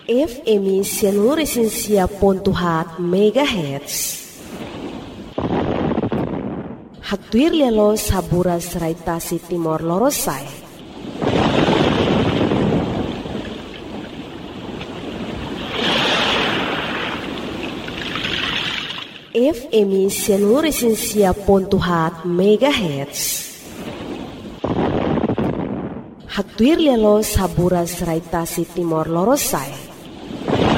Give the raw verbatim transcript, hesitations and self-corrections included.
F M Sianuresensia Pontuhat Megahertz. Haktuir lelo saburas raitasi Timor Lorosai. F M Sianuresensia Pontuhat Megahertz. Haktuir lelo saburas raitasi Timor Lorosai.